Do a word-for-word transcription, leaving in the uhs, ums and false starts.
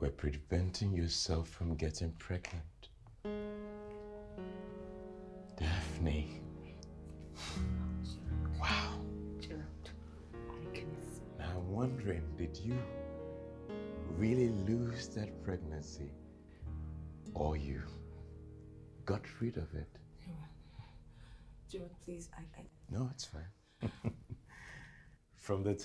by preventing yourself from getting pregnant. Daphne. Wow. Gerald, I can... Now I'm wondering, did you really lose that pregnancy? Or you got rid of it? Gerald, please, I... I... No, it's fine. From the